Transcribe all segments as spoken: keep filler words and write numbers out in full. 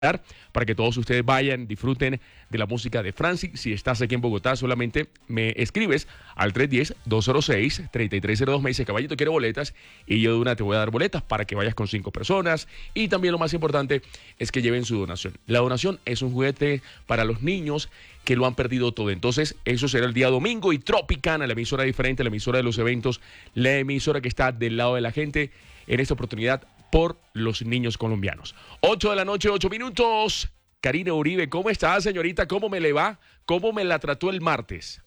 para que todos ustedes vayan, disfruten de la música de Franci. Si estás aquí en Bogotá, solamente me escribes al tres uno cero, dos cero seis, tres tres cero dos, me dices, caballito, quiero boletas, y yo de una te voy a dar boletas para que vayas con cinco personas. Y también lo más importante es que lleven su donación. La donación es un juguete para los niños que lo han perdido todo. Entonces, eso será el día domingo, y Tropicana, la emisora diferente, la emisora de los eventos, la emisora que está del lado de la gente, en esta oportunidad por los niños colombianos. ocho de la noche, ocho minutos. Karina Uribe, ¿cómo está, señorita? ¿Cómo me le va? ¿Cómo me la trató el martes?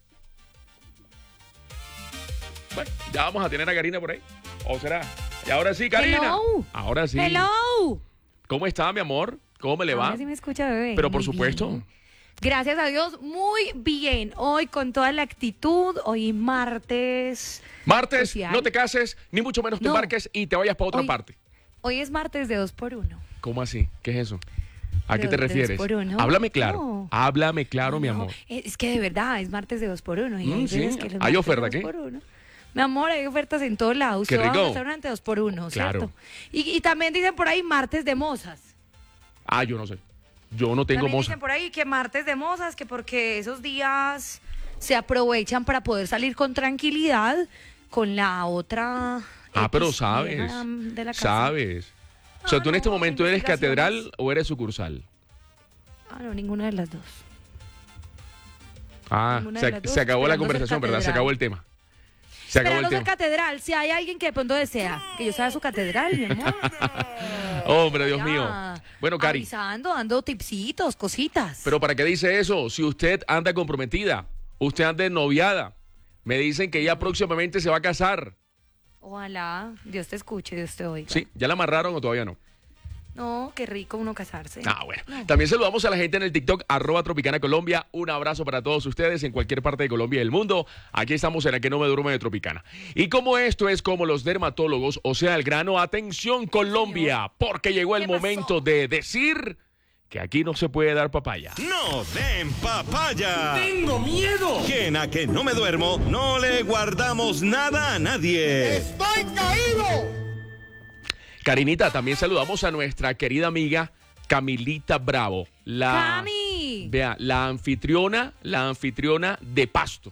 Bueno, ya vamos a tener a Karina por ahí. ¿O será? Y ahora sí, Karina. Hello. Ahora sí. Hello. ¿Cómo está, mi amor? ¿Cómo me le va? Ahora sí me escucha, bebé. Pero por Muy supuesto. bien. Gracias a Dios, muy bien. Hoy con toda la actitud, hoy martes. Martes, social. no te cases, ni mucho menos te No. embarques y te vayas para otra Hoy- parte. Hoy es martes de dos por uno. ¿Cómo así? ¿Qué es eso? ¿A De qué te dos- de dos refieres? por uno. Háblame claro. No. Háblame claro, mi No, amor. Es que de verdad, es martes de dos por uno. Y Mm, hay veces sí. que los ¿Hay martes oferta de aquí? dos por uno. Mi amor, hay ofertas en todos lados. Qué Usted va a un rico. restaurante dos por uno, Claro. ¿cierto? Y, y también dicen por ahí martes de mozas. Ah, yo no sé. Yo no tengo También moza. dicen por ahí que martes de mozas, que porque esos días se aprovechan para poder salir con tranquilidad con la otra. Ah, pero X sabes. vieja de la casa. Sabes. O sea, Ah, ¿tú en este no, momento eres investigaciones. catedral o eres sucursal? Ah, no, ninguna de las dos. Ah, Ninguna de se, las dos, se acabó la esperando ser conversación, ¿verdad? Se catedral. acabó el tema. Se acabó el Esperando ser tema. catedral, si hay alguien que de pronto desea que yo sea su catedral, mi amor. Hombre, Dios Ya. mío. Bueno, Cari, Avisando, dando tipsitos, cositas. ¿pero para qué dice eso? Si usted anda comprometida, usted anda noviada, me dicen que ella próximamente se va a casar. Ojalá Dios te escuche, Dios te oiga. ¿Sí? ¿Ya la amarraron o todavía no? No, qué rico uno casarse. Ah, bueno. No. También saludamos a la gente en el TikTok, arroba Tropicana Colombia. Un abrazo para todos ustedes en cualquier parte de Colombia y del mundo. Aquí estamos en la que no me duerme de Tropicana. Y como esto es como los dermatólogos, o sea, el grano, atención Colombia, porque llegó el ¿Qué pasó? momento de decir que aquí no se puede dar papaya. ¡No den papaya! ¡Tengo miedo! Que en A que no me duermo no le guardamos nada a nadie. ¡Estoy caído! Karinita, también saludamos a nuestra querida amiga Camilita Bravo. La, ¡Cami! Vea, la anfitriona, la anfitriona de Pasto.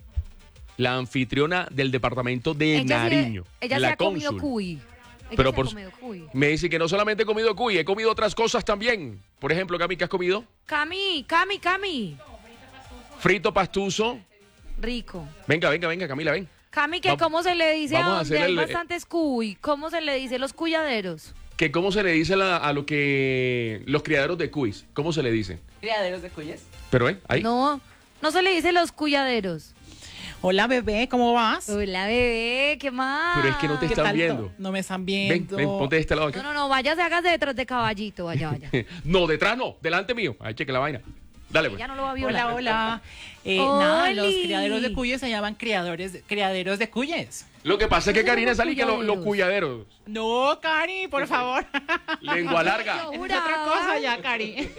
La anfitriona del departamento de Ella sí- Nariño. Ella se la ha comido cónsul. cuy. Ella Pero se por- ha comido cuy. Me dice que no solamente he comido cuy, he comido otras cosas también. Por ejemplo, Cami, ¿qué has comido? Cami, Cami, Cami. Frito pastuso. Rico. Venga, venga, venga, Camila, ven. Cami, que Va- cómo se le dice a vamos a donde hacer hay el- bastantes cuy. ¿Cómo se le dice los cuyaderos? Que ¿Cómo se le dice la- a lo que los criaderos de cuis? ¿Cómo se le dice? Criaderos de cuyes. Pero, ¿eh? Ahí. No, no se le dice los cuyaderos. Hola, bebé, ¿cómo vas? Hola, bebé, ¿qué más? Pero es que no te ¿Qué están tal viendo. to- No me están Ven, viendo. ven, ponte de este lado No, acá. no, no, váyase, hágase detrás de caballito, vaya, vaya. No, detrás no, delante mío. Ay, cheque la vaina. Dale, pues. Ya no lo va a violar. Hola, hola. Eh, nada, los ¡Oli! criaderos de cuyes se llaman criadores, criaderos de cuyes. Lo que pasa es que ¿Qué son Karina los salí que lo- los cuyaderos? cuyaderos. No, Cari, por favor. Lengua larga. Yo Es juraba. otra cosa ya, Cari.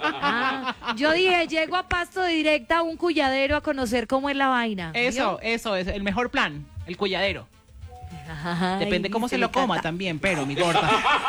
Ah, yo dije, llego a Pasto directa a un cuyadero a conocer cómo es la vaina. Eso, eso es el mejor plan, el cuyadero. Ay, Depende cómo se le lo coma canta. también, pero mi gorda.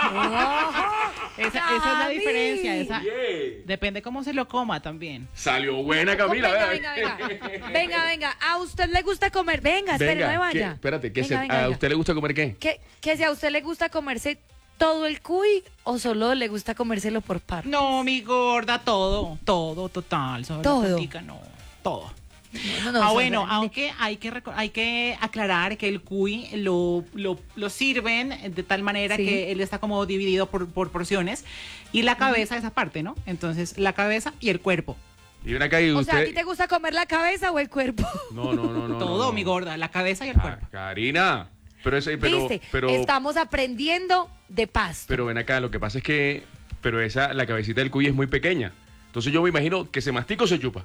Esa, esa es la Cami. diferencia. Esa, Bien. depende cómo se lo coma también. Salió buena, Camila. venga, vea. venga, venga. Venga, venga. ¿A usted le gusta comer? Venga, espere, no me Venga, ¿qué? vaya. Espérate, ¿qué Venga, se- venga, ¿a venga. usted le gusta comer qué? ¿Que, que si a usted le gusta comerse todo el cuy o solo le gusta comérselo por partes? No, mi gorda, todo, todo, total. Solo Todo. la puntica, no, todo. No, no, ah, son bueno, grandes. aunque hay que reco- hay que aclarar que el cuy lo, lo, lo sirven de tal manera Sí. que él está como dividido por, por porciones y la cabeza esa parte, ¿no? Entonces, la cabeza y el cuerpo. Y ven acá y O usted. sea, ¿a ti te gusta comer la cabeza o el cuerpo? No, no, no, no. todo, no, no. mi gorda, la cabeza y el Ah, cuerpo. Karina. Pero ese, pero, ¿Viste? pero, Estamos aprendiendo de pasto. pero ven acá, lo que pasa es que, pero esa, la cabecita del cuy es muy pequeña. Entonces yo me imagino que se mastica o se chupa.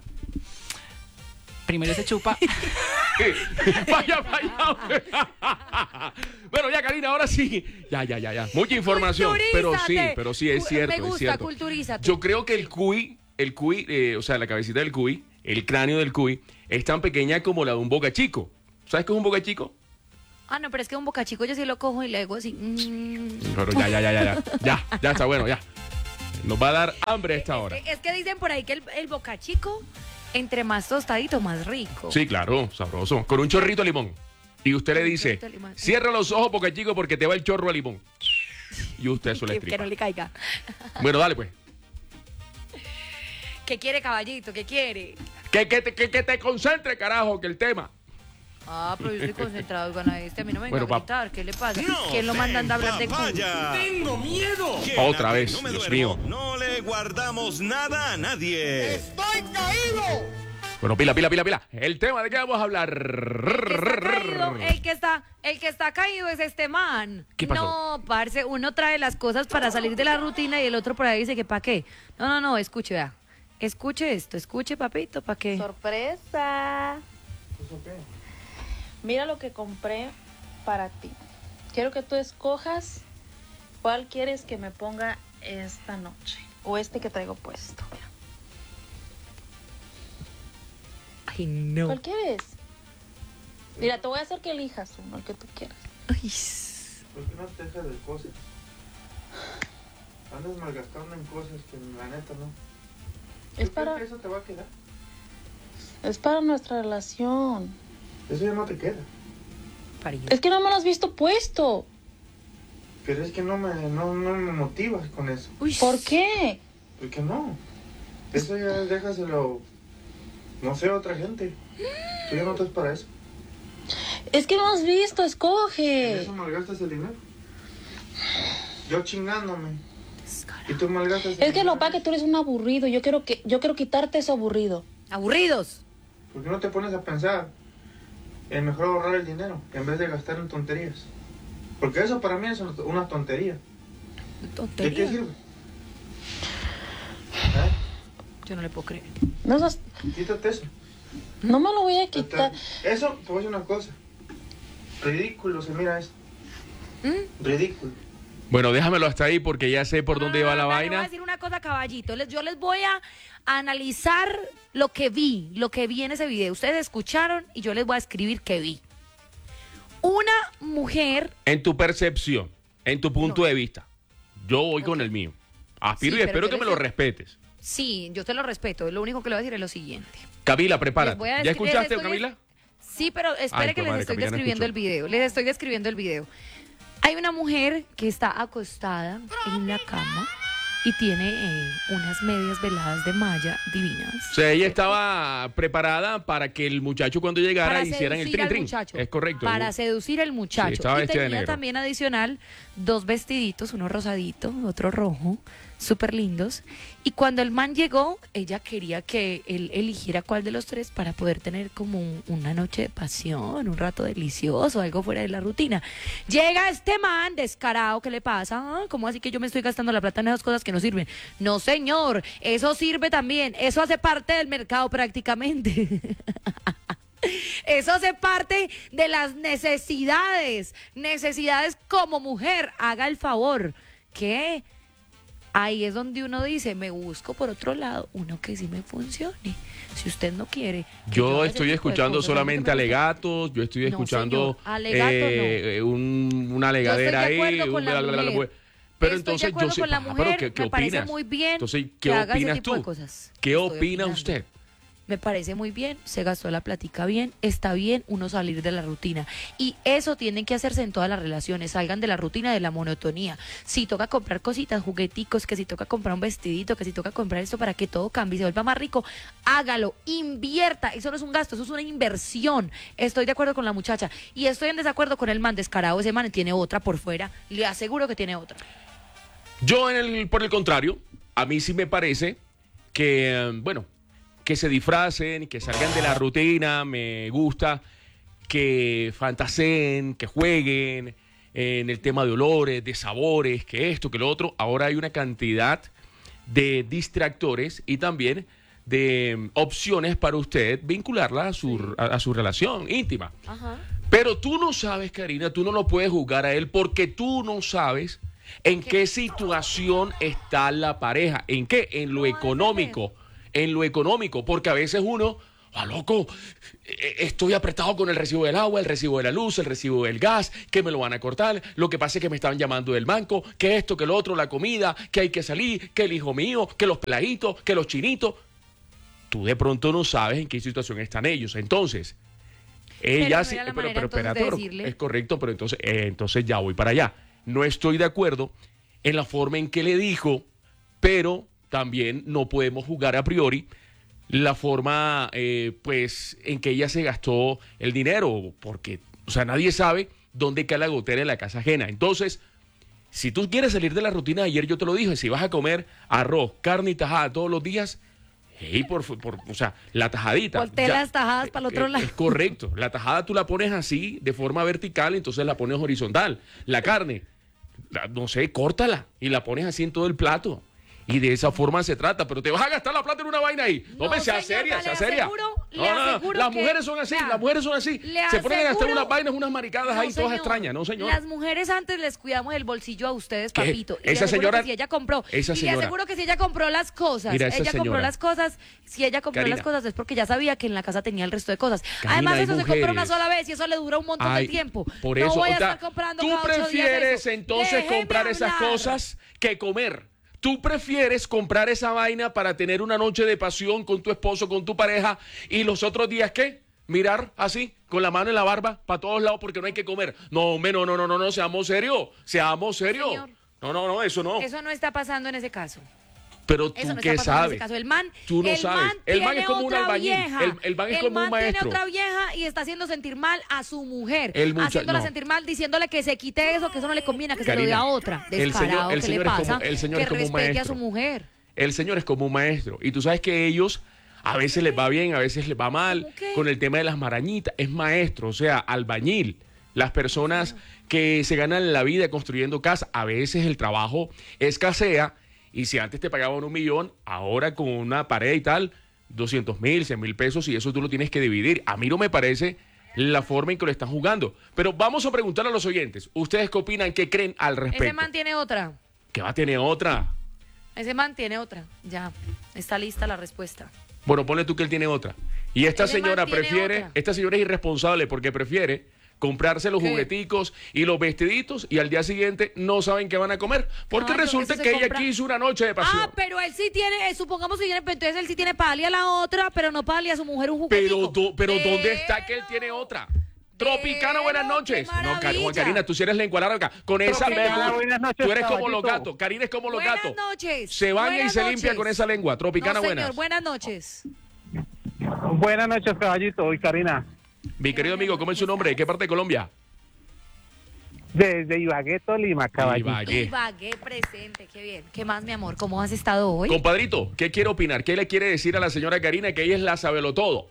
Primero se chupa. vaya, vaya. Bueno, ya, Karina, ahora sí. Ya, ya, ya, ya. Mucha información. Pero sí, Culturízate. pero sí, es Cu- cierto. Me gusta, es cierto. culturízate. Yo creo que el cuy, el cuy, eh, o sea, la cabecita del cuy, el cráneo del cuy, es tan pequeña como la de un boca chico. ¿Sabes qué es un boca chico? Ah, no, pero es que un bocachico yo sí lo cojo y le hago así. mm. Pero ya, ya, ya, ya, ya. Ya, ya está bueno, ya. Nos va a dar hambre a esta hora. Es que dicen por ahí que el, el Boca Chico, entre más tostadito, más rico. Sí, claro, sabroso. Con un chorrito de limón. Y usted le dice, cierra los ojos, Boca Chico, porque te va el chorro a limón. Y usted eso le que, que no le caiga. Bueno, dale pues. ¿Qué quiere, caballito? ¿Qué quiere? Que, que, te, que, que te concentre, carajo, que el tema. Ah, pero yo estoy concentrado con este. A mí no me venga Bueno, a gritar. ¿Qué le pasa? No ¿Quién lo manda a hablar de culo? ¡Tengo miedo! Otra vez, No me Dios duermo. mío. No le guardamos nada a nadie. ¡Estoy caído! Bueno, pila, pila, pila, pila. El tema de qué vamos a hablar. El que está caído, el que está, el que está caído es este man. ¿Qué pasó? No, parce, uno trae las cosas para salir de la rutina y el otro por ahí dice que ¿para qué? No, no, no, escuche, vea. Escuche esto, escuche, papito, ¿para qué? Sorpresa. Mira lo que compré para ti. Quiero que tú escojas cuál quieres que me ponga esta noche. O este que traigo puesto. Mira. Ay, no. ¿Cuál quieres? Mira, te voy a hacer que elijas uno, el que tú quieras. Ay, ¿Por qué no te dejas de cosas? Andas malgastando en cosas que la neta no. Es ¿Tú crees para, que eso te va a quedar? es para nuestra relación. Eso ya no te queda. parió. Es que no me lo has visto puesto. Pero es que no me, no, no me motivas con eso. Uy, ¿Por qué? ¿Por qué no? Eso ya déjaselo, no sé, a otra gente. Tú ya no estás para eso. Es que no has visto, En escoge. eso malgastas el dinero. Yo chingándome. Y tú malgastas el Es que dinero. lo pa' que tú eres un aburrido. Yo quiero que, yo quiero quitarte eso aburrido. Aburridos. ¿Por qué no te pones a pensar en mejor ahorrar el dinero en vez de gastar en tonterías? Porque eso para mí es una tontería. ¿De qué Tontería. sirve? ¿Eh? Yo no le puedo creer. No, seas- Quítate eso. no me lo voy a quitar. Eso, te voy a decir una cosa. Ridículo se mira esto. ¿Mm? Ridículo. Bueno, déjamelo hasta ahí porque ya sé por dónde va la Ah, vale, vaina. Voy a decir una cosa, caballito. Les- yo les voy a analizar lo que vi, lo que vi en ese video. Ustedes escucharon y yo les voy a escribir qué vi. Una mujer. En tu percepción, en tu punto No. de vista. Yo voy con el mío. Aspiro Sí, y pero espero yo que me les- lo respetes. Sí, yo te lo respeto. Lo único que le voy a decir es lo siguiente. Camila, Les prepárate. voy a ¿Ya decir- escuchaste, les estoy- Camila? Sí, pero espere Ay, que pues, les madre, estoy Camila no describiendo el escuchó. video. Les estoy describiendo el video. Hay una mujer que está acostada en la cama y tiene eh, unas medias veladas de malla divinas. O sea, ella estaba preparada para que el muchacho cuando llegara Para hicieran el seducir trin al trin. muchacho. Es correcto. Para seducir al muchacho. Sí, estaba y vestida de tenía negro. también adicional dos vestiditos, uno rosadito, otro rojo, súper lindos. Y cuando el man llegó, ella quería que él eligiera cuál de los tres para poder tener como un- una noche de pasión, un rato delicioso, algo fuera de la rutina. Llega este man descarado, ¿qué le pasa? Ah, ¿cómo así que yo me estoy gastando la plata en esas cosas que no sirven? No, señor, eso sirve también, eso hace parte del mercado prácticamente. Eso hace parte de las necesidades. Necesidades como mujer. Haga el favor. ¿Qué? Ahí es donde uno dice, me busco por otro lado uno que sí me funcione. Si usted no quiere. que Yo haga ese estoy tipo de escuchando cosas, no se solamente preocupe. alegatos, yo estoy No, escuchando señor, alegato eh, un- una alegadera Yo estoy de ahí. acuerdo con un la bla, bla, bla, bla, mujer. Pero Estoy de entonces acuerdo yo sé, con la ah, mujer, pero ¿qué, qué me parece opinas? muy bien Entonces, ¿qué que haga ese opinas tipo de tú? cosas. ¿Qué Estoy opina opinando. usted? Me parece muy bien, se gastó la platica bien, está bien uno salir de la rutina. Y eso tiene que hacerse en todas las relaciones, salgan de la rutina, de la monotonía. Si toca comprar cositas, jugueticos, que si toca comprar un vestidito, que si toca comprar esto para que todo cambie y se vuelva más rico, hágalo, invierta. Eso no es un gasto, eso es una inversión. Estoy de acuerdo con la muchacha y estoy en desacuerdo con el man descarado. Ese man tiene otra por fuera, le aseguro que tiene otra. Yo, en el, por el contrario, a mí sí me parece que, eh, bueno, que se disfracen, que salgan de la rutina, me gusta, que fantaseen, que jueguen en el tema de olores, de sabores, que esto, que lo otro. Ahora hay una cantidad de distractores y también de mm, opciones para usted vincularla a su, a, a su relación íntima. Ajá. Pero tú no sabes, Karina, tú no lo puedes juzgar a él porque tú no sabes en qué situación está la pareja. ¿En qué? En lo No, económico. En lo económico. Porque a veces uno ¡Ah, loco! Estoy apretado con el recibo del agua, el recibo de la luz, el recibo del gas, que me lo van a cortar. Lo que pasa es que me estaban llamando del banco, que esto, que lo otro, la comida, que hay que salir, que el hijo mío, que los peladitos, que los chinitos. Tú de pronto no sabes en qué situación están ellos. Entonces, ella sí, pero, pero, pero espérate, pero, es correcto, pero entonces, eh, entonces ya voy para allá. No estoy de acuerdo en la forma en que le dijo, pero también no podemos jugar a priori la forma, eh, pues, en que ella se gastó el dinero, porque, o sea, nadie sabe dónde cae la gotera en la casa ajena. Entonces, si tú quieres salir de la rutina de ayer, yo te lo dije, si vas a comer arroz, carne y tajada todos los días, hey, por, por, o sea, la tajadita. Ponte las tajadas para el otro eh, lado. Es correcto, la tajada tú la pones así, de forma vertical, entonces la pones horizontal. La carne, la, no sé, córtala y la pones así en todo el plato. Y de esa forma se trata, pero te vas a gastar la plata en una vaina ahí. No, me sea seria, sea seria. No, no, no. Las mujeres son así, las mujeres son así. Se ponen a gastar unas vainas, unas maricadas ahí todas extrañas, no, señor. Las mujeres antes les cuidamos el bolsillo a ustedes, papito. Y esa señora, si ella compró, esa y señora, le aseguro que si ella compró las cosas, mira, ella señora, compró las cosas, si ella compró Karina, las cosas es porque ya sabía que en la casa tenía el resto de cosas. Karina, Además, eso mujeres, se compró una sola vez y eso le dura un montón ay, de tiempo. Por no eso, voy a o sea, estar comprando tú cada ocho días prefieres eso. entonces Déjeme comprar esas hablar. cosas que comer. Tú prefieres comprar esa vaina para tener una noche de pasión con tu esposo, con tu pareja, y los otros días, ¿qué? Mirar así, con la mano en la barba, para todos lados, porque no hay que comer. No, hombre, no, no, no, no, no, seamos serios, seamos serios. Señor, no, no, no, eso no. Eso no está pasando en ese caso. Pero tú Eso no qué está pasando en sabes. ese caso. El man, Tú no el sabes. Man El man tiene es como un otra albañil. vieja. El, el man es el como man un maestro. tiene otra vieja y está haciendo sentir mal a su mujer. El mucha- haciéndola no. sentir mal, diciéndole que se quite eso, que eso no le conviene, que se lo dé Karina, a otra. el Descarado, señor- el ¿qué señor le es pasa? como- el señor que es como un respete a maestro. su mujer. El señor es como un maestro. Y tú sabes que ellos a veces les va bien, a veces les va mal. ¿Cómo qué? Con el tema de las marañitas. Es maestro, o sea, albañil. Las personas que se ganan la vida construyendo casas, a veces el trabajo escasea. Y si antes te pagaban un millón, ahora con una pared y tal, doscientos mil, cien mil pesos, y eso tú lo tienes que dividir. A mí no me parece la forma en que lo están jugando. Pero vamos a preguntar a los oyentes. ¿Ustedes qué opinan? ¿Qué creen al respecto? Ese man tiene otra. ¿Qué va a tener otra? Ese man tiene otra. Ya. Está lista la respuesta. Bueno, ponle tú que él tiene otra. Y esta Ese man señora tiene prefiere, otra. esta señora es irresponsable porque prefiere comprarse los ¿Qué? jugueticos y los vestiditos y al día siguiente no saben qué van a comer. Porque No, resulta eso que se ella compra. quiso una noche de pasión. Ah, pero él sí tiene, eh, supongamos que tiene, pero entonces él sí tiene para darle a la otra, pero no para darle a su mujer un pero juguetico. do- pero ¿dónde Pero- está que él tiene otra? Tropicana, buenas Pero, noches. qué No, Car- maravilla. Juan Karina, tú sí eres lengua larga. Con esa Tropicana, lengua, buenas noches, tú eres como los caballito. gatos. Karina es como los Buenas gatos. noches. Se baña y Buenas se limpia noches. con esa lengua. Tropicana, No, señor, buenas. buenas noches. Buenas noches, caballito y Karina. Mi querido amigo, ¿cómo es su nombre? ¿De qué parte de Colombia? Desde Ibagué, Tolima, caballito. Ibagué. Ibagué presente, qué bien. ¿Qué más, mi amor? ¿Cómo has estado hoy? Compadrito, ¿qué quiere opinar? ¿Qué le quiere decir a la señora Karina que ella es la sabelotodo?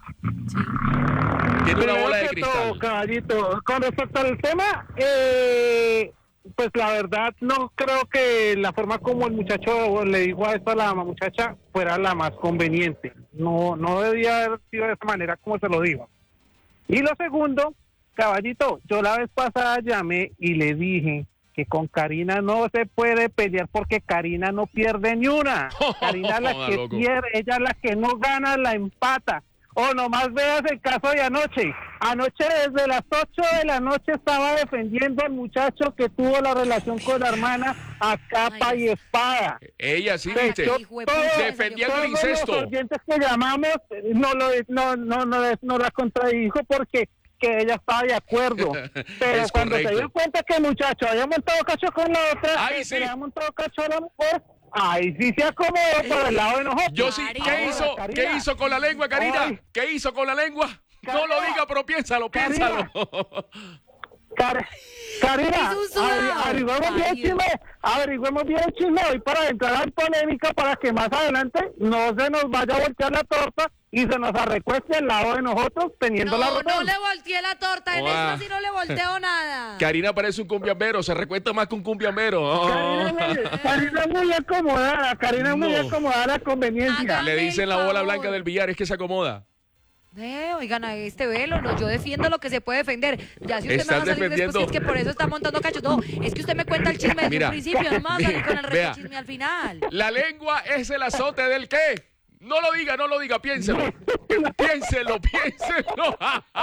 Tiene una Primero bola de que todo, cristal. caballito, con respecto al tema, eh, pues la verdad no creo que la forma como el muchacho le dijo a esto a la muchacha fuera la más conveniente. No, no debía haber sido de esa manera como se lo dijo. Y lo segundo, caballito, yo la vez pasada llamé y le dije que con Karina no se puede pelear porque Karina no pierde ni una. Karina es la Joda, que loco. pierde, ella es la que no gana, la empata. O nomás veas el caso de anoche. Anoche desde las ocho de la noche estaba defendiendo al muchacho que tuvo la relación con la hermana a capa Ay, y espada. Ella sí, Se viste. echó Hijo de todo- puta, defendiendo el todos incesto. los oyentes que llamamos eh, no, lo, no, no, no, no la contradijo porque que ella estaba de acuerdo. Pero Es cuando correcto. se dio cuenta que el muchacho había montado cacho con la otra, Ay, que sí. se le había montado cacho a la mujer, ahí sí se acomodó por el lado de nosotros. Yo sí, ¿qué Karina. hizo? Karina. ¿Qué hizo con la lengua, Karina? Ay. ¿Qué hizo con la lengua? No lo Karina. diga, pero piénsalo, Karina. piénsalo. Car- Karina, Hizo un sudado. averi- averigüemos bien el Ay, chisme, averigüemos bien el chisme hoy para entrar en polémica para que más adelante no se nos vaya a voltear la torta y se nos arrecueste al lado de nosotros teniendo la No, razón. no le volteé la torta. En Guau. esta sí no le volteo nada. Karina parece un cumbiambero, se recuesta más que un cumbiambero. Oh. Karina, es muy- Karina es muy acomodada, Karina es muy No. acomodada a la conveniencia. Haga- Le dicen la Por bola favor. blanca del billar, es que se acomoda. Eh, oigan, a este velo, no, yo defiendo lo que se puede defender. Ya si usted Estás me va a salir defendiendo. después que es que por eso está montando cachos. No, es que usted me cuenta el chisme desde Mira, un principio, no me va a salir con el resto vea. del chisme al final. La lengua es el azote del qué? No lo diga, no lo diga, piénselo. piénselo, piénselo.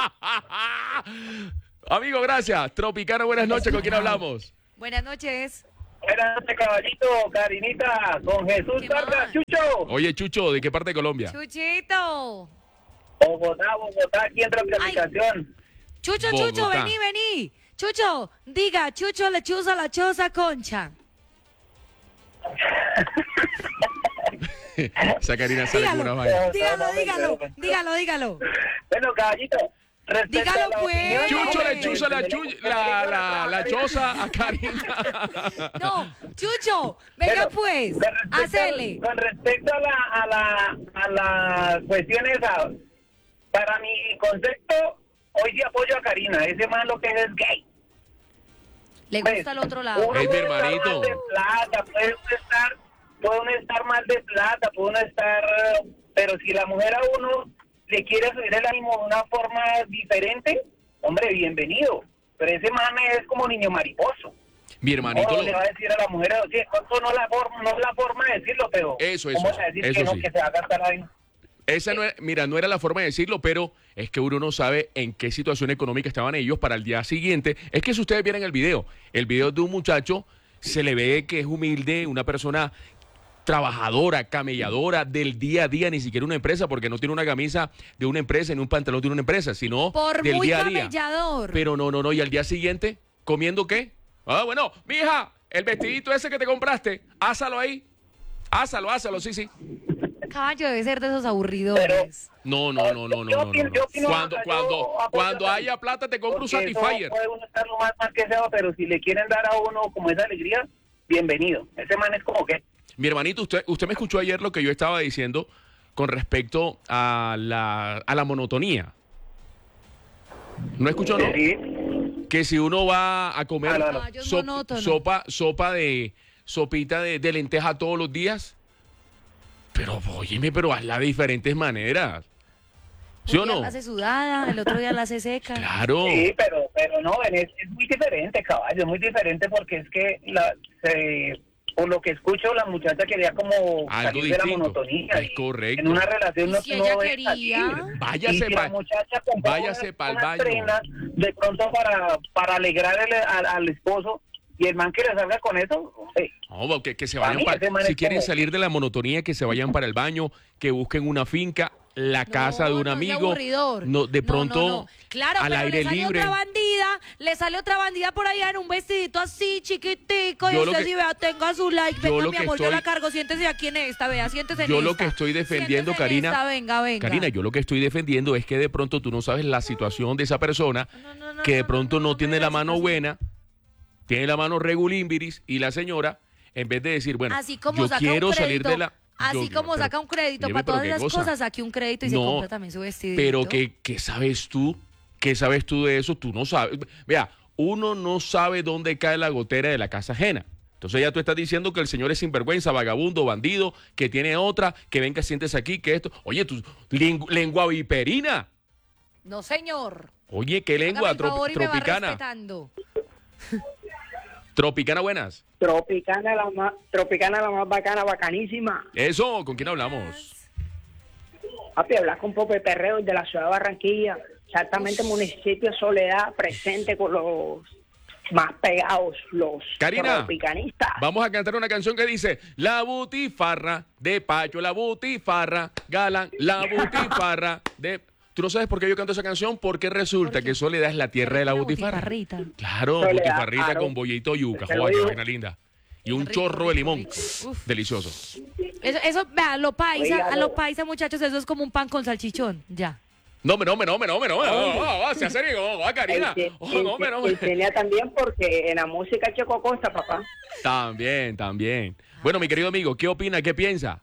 Amigo, gracias. Tropicana, buenas noches. ¿Con quién hablamos? Buenas noches. Buenas noches, caballito, Karinita, con Jesús ¿Qué Vargas, más? Chucho. Oye, Chucho, ¿de qué parte de Colombia? Chuchito. Bogotá, Bogotá, aquí entra la aplicación. Chucho, Chucho, Bogotá. vení, vení. Chucho, diga, Chucho, lechuza, la choza, concha. Esa Karina sale con una Dígalo, vaina. dígalo, dígalo, dígalo, dígalo. Bueno, caballito, respecto Dígalo, a la pues. opinión- Chucho, le chuza la, chu- la, la, la choza a Karina. No, Chucho, venga Bueno, pues, con respecto- hacele. Con respecto a la, a la, a la cuestión esa, para mi concepto, hoy sí apoyo a Karina, ese man lo que es es gay. Le Pues, gusta el otro lado. uno Ey, mi puede estar hermanito. mal de plata, puede uno estar, puede uno estar mal de plata, puede uno estar, eh, pero si la mujer a uno le quiere subir el ánimo de una forma diferente, hombre, bienvenido. Pero ese man es como niño mariposo. Mi hermanito, No le va a decir a la mujer, sí, esto no es la forma, no es la forma de decirlo, pero Eso, eso, ¿cómo se va a decir eso que no, sí. que se va a gastar ahí? esa no era, mira, no era la forma de decirlo, pero es que uno no sabe en qué situación económica estaban ellos para el día siguiente. Es que si ustedes vieran el video, el video de un muchacho, se le ve que es humilde, una persona trabajadora, camelladora del día a día, ni siquiera una empresa, porque no tiene una camisa de una empresa ni un pantalón de una empresa, sino Por del muy día a día. camellador. Pero no, no, no, y al día siguiente, ¿comiendo qué? Ah, bueno, mija, el vestidito ese que te compraste, házalo ahí, házalo, házalo, sí, sí. Caballo debe ser de esos aburridores. No, no, no, no, no, Yo no, no, opino- yo no. opino, Cuando, yo cuando, apoyo cuando a- haya plata te compro un Porque eso Satisfyer. puede uno estar lo más mal que sea, pero si le quieren dar a uno como esa alegría, bienvenido. Ese man es como que... Mi hermanito, usted, usted me escuchó ayer lo que yo estaba diciendo con respecto a la, a la monotonía. ¿No escuchó, no? Sí. Que si uno va a comer Ah, no, no. Caballo es sop- monótono. sopa, sopa de, sopita de, de lenteja todos los días. Pero, óyeme, pero hazla de diferentes maneras. ¿Sí o Un día no? la hace sudada, el otro día la hace seca. Claro. Sí, pero, pero no, es, es muy diferente, caballo, es muy diferente porque es que, la, se, por lo que escucho, la muchacha quería como Algo salir de la distinto. monotonía. Es y correcto. En una relación ¿Y no, si no ella debe quería? salir. Váyase Y si pa- la muchacha compró váyase unas- pa'l unas baño. prendas de pronto para, para alegrar el- al, al esposo y el man que le salga con eso, hombre, No, que, que se Para vayan mí para, ese man si es quieren como- salir de la monotonía, que se vayan para el baño, que busquen una finca, la casa de un No, no es amigo. aburridor. No, de No, pronto no, no. Claro, al pero aire le sale libre. otra bandida, le sale otra bandida por allá en un vestidito así chiquitico y Yo lo usted que- sí vea, tenga su like, yo venga lo mi que amor, yo estoy- la cargo, siéntese aquí en esta, vea, siéntese en Yo lo esta. que estoy defendiendo, Siéntese en Karina, esta, venga, venga. Karina, yo lo que estoy defendiendo es que de pronto tú no sabes la situación de esa persona, No, no, no, que de no, pronto no, no, no, tiene no, la no, mano no, no. buena, tiene la mano regulimbiris, y la señora, en vez de decir, bueno, Así como yo saca quiero un salir crédito, de la... así yo- como pero- saca un crédito óyeme, para pero todas qué esas cosa. cosas, saque un crédito y se No, compra también su vestidito. Pero ¿qué, qué sabes tú? ¿Qué sabes tú de eso? Tú no sabes. Vea, uno no sabe dónde cae la gotera de la casa ajena. Entonces ya tú estás diciendo que el señor es sinvergüenza, vagabundo, bandido, que tiene otra, que venga, siéntese aquí, que esto... Oye, tu lingu- lengua viperina. No, señor. Oye, qué lengua Hágame el favor trop- y me va tropicana. respetando. Tropicana, buenas. Tropicana la más, Tropicana la más bacana, bacanísima. Eso, ¿con quién hablamos? Papi, hablas con Pope Perreo de la ciudad de Barranquilla, exactamente municipio Soledad, presente con los más pegados, los Karina, tropicanistas. vamos a cantar una canción que dice La butifarra de Pacho, la butifarra, Galán, la butifarra de... ¿Tú no sabes por qué yo canto esa canción? Porque resulta ¿Por qué? que Soledad es la tierra de la Una butifarra. butifarrita. Claro, Soledad, butifarrita claro. con bollito yuca, Te lo joder, qué digo. vaina linda. Y un Rico, chorro de rico, limón. rico. Uf. Delicioso. Eso, eso, vea, lo paisa, Oiga, a no. los paisa, muchachos, eso es como un pan con salchichón, ya. No, me, no, me, no, me, no, me, no, me, no, no, no, sea serio, oh, Karina. Ense- Oh, no, me, no, me. enseña también porque en la música Checo Costa, papá. También, también. Bueno, mi querido amigo, ¿qué opina, qué piensa?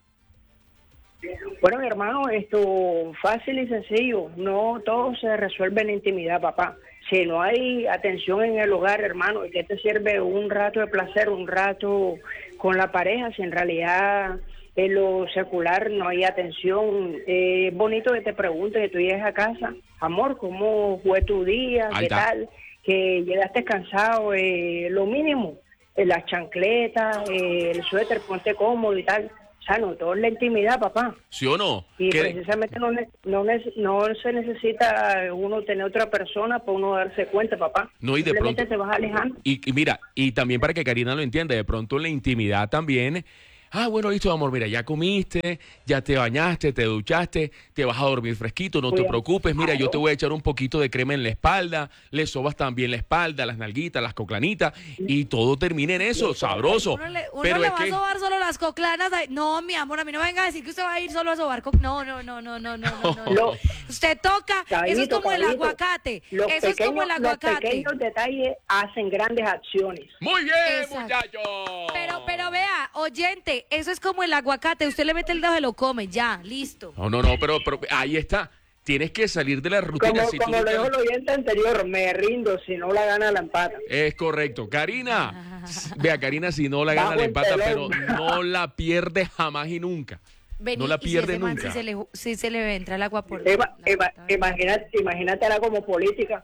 Bueno, mi hermano, esto fácil y sencillo. No todo se resuelve en intimidad, papá. Si no hay atención en el hogar, hermano, ¿y qué te sirve un rato de placer, un rato con la pareja? Si en realidad en lo secular no hay atención. Eh, es bonito que te pregunte, que tú llegues a casa, amor, ¿cómo fue tu día? Ahí ¿Qué está. tal? Que llegaste cansado, eh, lo mínimo, eh, las chancletas, eh, el suéter, ponte cómodo y tal. O sea, no todo es la intimidad, papá. ¿Sí o no? Y ¿Qué- precisamente no, ne- no, ne- no se necesita uno tener otra persona para uno darse cuenta, papá. No, y de Simplemente pronto- te vas alejando. Y, y mira, y también para que Karina lo entienda, de pronto en la intimidad también. Ah, bueno, listo, amor, mira, ya comiste, ya te bañaste, te duchaste, te vas a dormir fresquito, no te Cuidado. preocupes, mira, yo Claro. te voy a echar un poquito de crema en la espalda, le sobas también la espalda, las nalguitas, las coclanitas, y todo termina en eso, sabroso. Uno le, uno Pero le es va que, a sobar solo las coclanas. Ay, no, mi amor, a mí no me venga a decir que usted va a ir solo a sobar co No, no, no, no, no, no, no, no. Lo- Usted toca, eso es Caballito, como el caballito, aguacate. Los Eso es como pequeños- el Los aguacate. pequeños detalles hacen grandes acciones. muy bien, Exacto. muchachos. Pero, pero vea, oyente, eso es como el aguacate. Usted le mete el dedo y lo come, ya, listo. No, no, no, pero, pero ahí está. Tienes que salir de la rutina. Como, si tú como no lo te- dijo el oyente anterior, me rindo, si no la gana la empata. Es correcto. Karina, vea, Karina, si no la gana, Bajo la el empata, pero telón. no la pierde jamás y nunca. Vení, no la y si pierde ese man nunca. sí se, le, sí se le entra el agua por Eva- la Eva- puta, imagínate, imagínatela como política.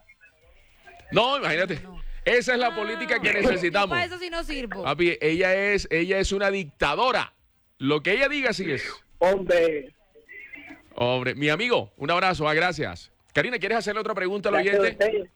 No, imagínate. Esa es la política que Yo necesitamos. para eso sí no sirvo. Papi, ella es, ella es una dictadora. Lo que ella diga sí es. Hombre, Hombre, mi amigo, un abrazo, ah, gracias. Karina, ¿quieres hacerle otra pregunta al gracias a oyente? ustedes.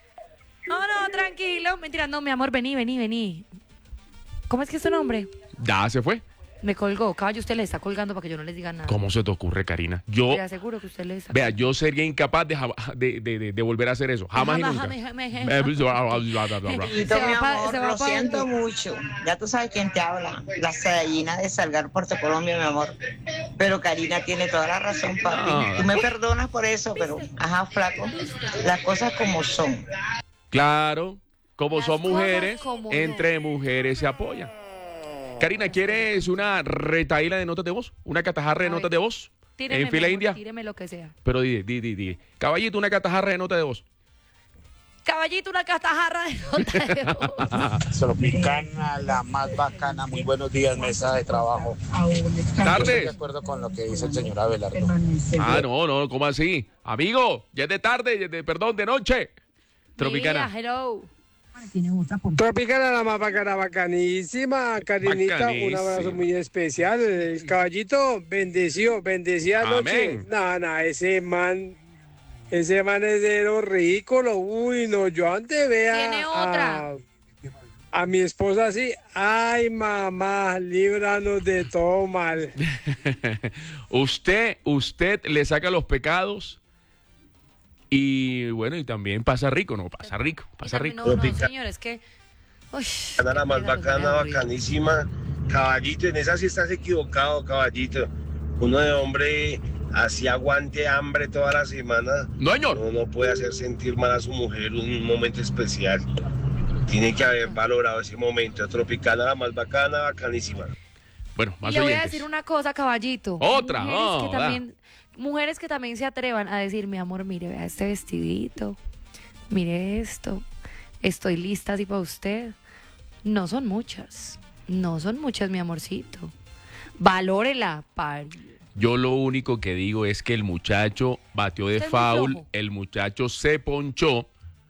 No, no, tranquilo. Mentira, no, mi amor, vení, vení, vení. ¿Cómo es que es tu nombre? Ya se fue. Me colgó. Caballo, usted le está colgando para que yo no les diga nada. ¿Cómo se te ocurre, Karina? Yo, Le aseguro que usted le está vea, yo sería incapaz de, jam- de, de- de- de volver a hacer eso. Jamás y Jamás, nunca. jamás, jamás, Eh, jamás. bla, bla, bla, bla, bla, bla. Se Tito, va mi pa- amor, se va lo pa' siento dónde. mucho. Ya tú sabes quién te habla. La Sayina de Salgar, Puerto Colombia, mi amor. Pero Karina tiene toda la razón, papi. Ah. Tú me perdonas por eso, pero, ajá, flaco, las cosas como son. Claro, como Las son cosas mujeres, como entre mujeres se apoyan. Karina, ¿quieres una retaíla de notas de voz? ¿Una catajarra de A notas ver. de voz? Tíreme, ¿En mi fila amor, india? Tíreme lo que sea. Pero di, di, di, di. Caballito, una catajarra de notas de voz. Caballito, una catajarra de nota de voz. Tropicana, la más bacana. Muy buenos días, mesa de trabajo. Yo estoy de Tardes. acuerdo con lo que dice el señor Abelardo. Ah, no, no, ¿cómo así? Amigo, ya es de tarde, ya es de, perdón, de noche. Tropicana. Mira, hello. Tropicana, la más bacana, bacanísima. Karinita, un Bacanísima. abrazo muy especial. El caballito bendeció, bendecía anoche. Amén. No, no, ese man, ese man es de los ridículos. Uy, no, yo antes vea Tiene otra. a, a mi esposa así. Ay, mamá, líbranos de todo mal. usted, usted le saca los pecados y bueno, y también pasa rico, ¿no? Pasa rico, pasa Y también, rico. No, no, señor, es que... Uy, La más qué bacana, aburrido. bacanísima. Caballito, en esa sí estás equivocado, caballito. Uno de hombre así aguante hambre toda la semana. No, señor. No, no puede hacer sentir mal a su mujer un momento especial. Tiene que haber valorado ese momento. Tropicana, la más bacana, bacanísima. Bueno, Y más le voy a oyentes. decir una cosa, caballito. Otra, Mujeres, no, que da. también, mujeres que también se atrevan a decir, mi amor, mire, vea este vestidito, mire esto, estoy lista así para usted. No son muchas, no son muchas, mi amorcito. Valórela, pari. Yo lo único que digo es que el muchacho batió de Usted es muy foul, flojo. el muchacho se ponchó.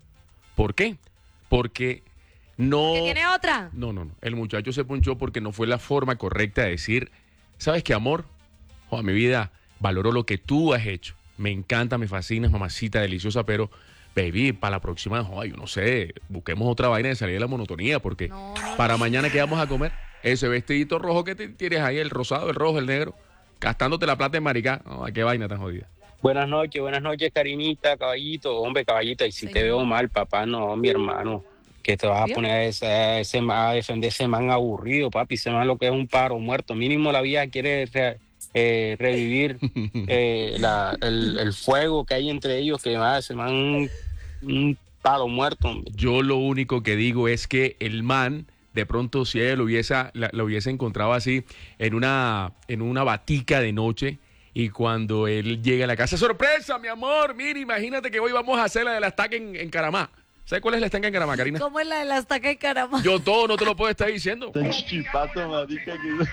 ¿Por qué? Porque no... ¿Que tiene otra? No, no, no. El muchacho se ponchó porque no fue la forma correcta de decir, ¿sabes qué, amor? Joder, mi vida, valoro lo que tú has hecho. Me encanta, me fascinas, mamacita deliciosa, pero, baby, para la próxima, joder, yo no sé, busquemos otra vaina de salir de la monotonía, porque No, no, para no. mañana, ¿qué vamos a comer? Ese vestidito rojo que te tienes ahí, el rosado, el rojo, el negro, gastándote la plata en maricá. No, qué vaina tan jodida. Buenas noches, buenas noches, Karinita, caballito, hombre, caballito, y si te veo mal, papá, no, mi hermano, que te vas a ¿Vio? poner a, ese, ese man- a defender ese man aburrido, papi, ese man lo que es un paro muerto, mínimo la vida quiere re- eh, revivir eh, la- el, el fuego que hay entre ellos, que va, ese man un, un paro muerto, hombre. Yo lo único que digo es que el man, de pronto, si ella lo hubiese, la, lo hubiese encontrado así en una, en una batica de noche, y cuando él llega a la casa, ¡sorpresa, mi amor! Mira, imagínate que hoy vamos a hacer la de la estaca en, en Caramá. ¿Sabes cuál es la estaca en Caramá, Karina? ¿Cómo es la de la estaca de caramba? Yo todo no te lo puedo estar diciendo. El chichipato, marica,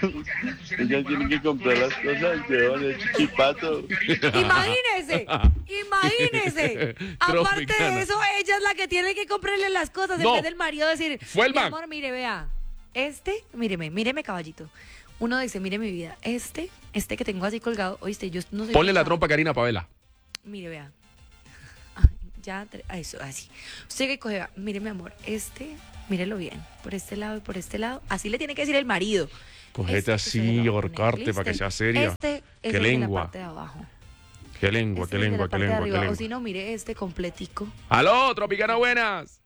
que ella tiene que comprar las cosas de donde el chichipato. Imagínese, imagínese. Aparte Tropicana. de eso, ella es la que tiene que comprarle las cosas No. en vez del marido decir, Fue el mi man. amor, mire, vea, este, míreme, míreme, caballito. uno dice, mire mi vida, este, este que tengo así colgado, oíste, yo no sé. Ponle la trompa a Karina Pavela. Mire, vea. Ay, ya, eso, así. Usted que coge, vea, mire mi amor, este, mírelo bien, por este lado y por este lado. Así le tiene que decir el marido. Cogete este, así, ahorcarte para que sea seria. Este, qué ese lengua. Es de la parte de abajo. Qué lengua, Este qué es de lengua, la qué parte de lengua, qué arriba. lengua. O si no, mire este completico. Aló, Tropicana, buenas.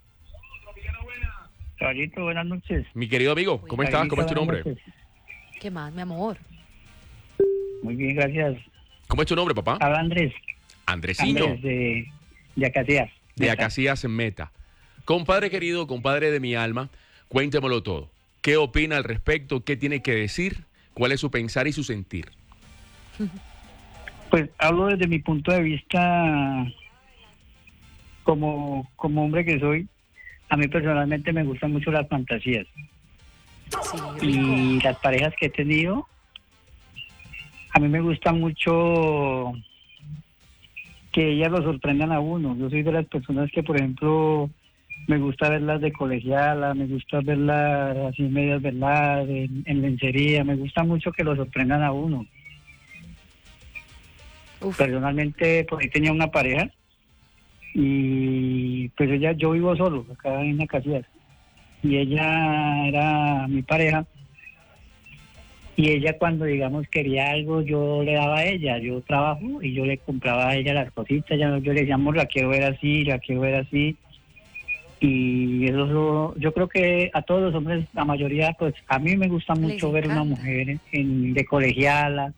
Caballito, buenas noches. Mi querido amigo, ¿cómo estás? ¿Cómo es tu nombre? ¿Qué más, mi amor? Muy bien, gracias. ¿Cómo es tu nombre, papá? Habla Andrés. Andresiño. Andrés de, de Acacias. De Acacias en Meta. Compadre querido, compadre de mi alma, cuéntemelo todo. ¿Qué opina al respecto? ¿Qué tiene que decir? ¿Cuál es su pensar y su sentir? Pues hablo desde mi punto de vista como, como hombre que soy. A mí personalmente me gustan mucho las fantasías. Sí, y las parejas que he tenido, a mí me gusta mucho que ellas lo sorprendan a uno. Yo soy de las personas que, por ejemplo, me gusta verlas de colegiala, me gusta verlas así medias verdad, en, en lencería. Me gusta mucho que lo sorprendan a uno. Uf. Personalmente, por ahí tenía una pareja y pues ella, yo vivo solo acá en Acacias y ella era mi pareja y ella cuando digamos quería algo yo le daba a ella, yo trabajo y yo le compraba a ella las cositas, ya yo le decía amor, la quiero ver así, la quiero ver así y eso yo creo que a todos los hombres, la mayoría, pues a mí me gusta mucho ver una mujer en, de colegiala,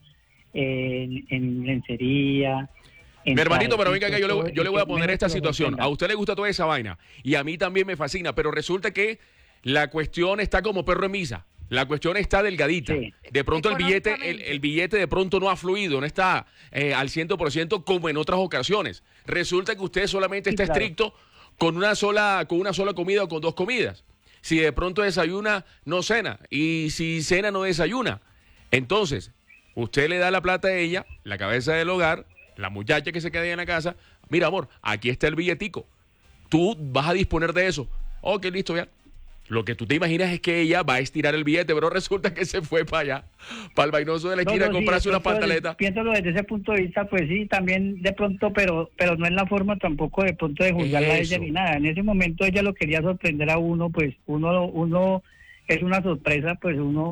en, en lencería. Mi hermanito, pero venga acá, yo le, yo le voy a poner esta situación. A usted le gusta toda esa vaina y a mí también me fascina, pero resulta que la cuestión está como perro en misa. La cuestión está delgadita. Sí. De pronto el billete, el, el billete de pronto no ha fluido, no está eh, al cien por ciento como en otras ocasiones. Resulta que usted solamente Sí, está claro. estricto con una sola, con una sola comida o con dos comidas. Si de pronto desayuna, no cena. Y si cena, no desayuna. Entonces, usted le da la plata a ella, la cabeza del hogar, la muchacha que se queda ahí en la casa. Mira, amor, aquí está el billetico. Tú vas a disponer de eso. Ok, listo, ya. Lo que tú te imaginas es que ella va a estirar el billete, pero resulta que se fue para allá, para el vainoso de la esquina, No, a no, sí, comprarse de una pronto, pantaleta. Piénsalo desde ese punto de vista, pues sí, también de pronto, pero pero no es la forma tampoco de pronto de juzgarla a ella Eso. ni nada. En ese momento ella lo quería sorprender a uno, pues uno uno es una sorpresa, pues uno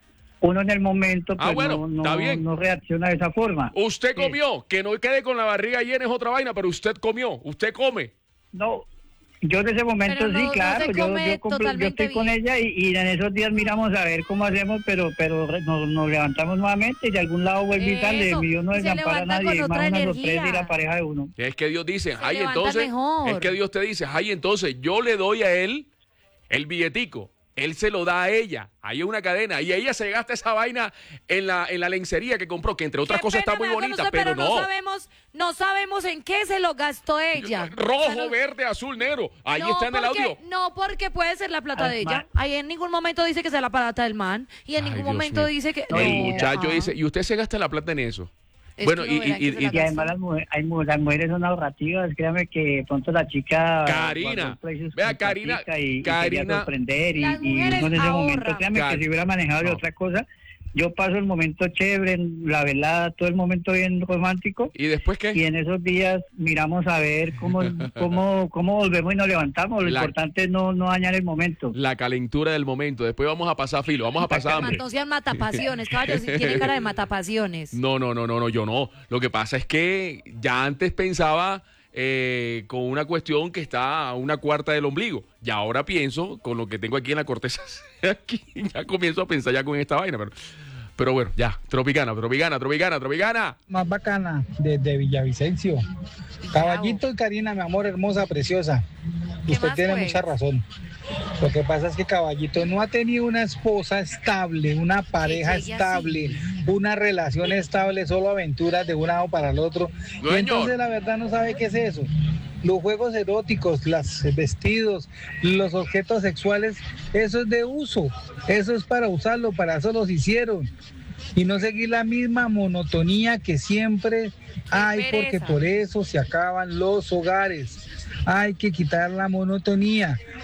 uno en el momento pues Ah, bueno, no, está no, bien. no reacciona de esa forma. Usted Sí. comió, que no quede con la barriga llena es otra vaina, pero usted comió, usted come. No, yo en ese momento Pero no- sí, no claro, se yo, come yo, compro- yo totalmente estoy con bien. ella y, y en esos días miramos a ver cómo hacemos, pero pero re- nos, nos levantamos nuevamente y de algún lado vuelve y sale, Eso, y Dios no y se desampara a levanta nadie, con es más otra una energía. sorpresa y la pareja de uno. Es que Dios dice, ay, levanta entonces, mejor. es que Dios te dice, ay, entonces yo le doy a él el billetico, él se lo da a ella, ahí es una cadena, y ella se gasta esa vaina en la, en la lencería que compró, que entre otras Qué cosas pena está muy me da con bonita, usted, pero, no. no. sabemos, no sabemos en qué se lo gastó ella. Rojo, Pero- verde, azul, negro, ahí no, está en el porque- audio. No, porque puede ser la plata Ah, de ma- ella. Ahí en ningún momento dice que sea la plata del man. Y en Ay, ningún Dios momento mío. dice que. No, el no, muchacho ajá. dice, y usted se gasta la plata en eso. Es Bueno, que y, no verá y- que se la y- Y además las mujeres, hay, mu- las mujeres son ahorrativas, créame que de pronto la chica Karina, guardó precios vea, con Karina, platica y, y Karina- quería sorprender y, Las y mujeres uno en ese momento, ahorran. créame Car- que si hubiera manejado de No. otra cosa, yo paso el momento chévere, la velada, todo el momento bien romántico. ¿Y después qué? Y en esos días miramos a ver cómo cómo cómo volvemos y nos levantamos. Lo La- importante es no, no dañar el momento. La calentura del momento. Después vamos a pasar filo, vamos a pasar hambre. No sean matapasiones, caballos. Si tiene cara de matapasiones. No, no, no, no, no, yo no. Lo que pasa es que ya antes pensaba eh, con una cuestión que está a una cuarta del ombligo. Y ahora pienso con lo que tengo aquí en la corteza. Aquí ya comienzo a pensar ya con esta vaina. Pero, pero bueno, ya. Tropicana, tropicana, tropicana, tropicana. Más bacana, desde Villavicencio. Caballito y Karina, mi amor, hermosa, preciosa. ¿Qué Usted más, tiene pues? mucha razón. Lo que pasa es que Caballito no ha tenido una esposa estable, una pareja llegue estable, una relación estable, solo aventuras de un lado para el otro. No, y señor. entonces la verdad no sabe qué es eso. Los juegos eróticos, los vestidos, los objetos sexuales, eso es de uso. Eso es para usarlo, para eso los hicieron. Y no seguir la misma monotonía que siempre hay, porque pereza. por eso se acaban los hogares. Hay que quitar la monotonía.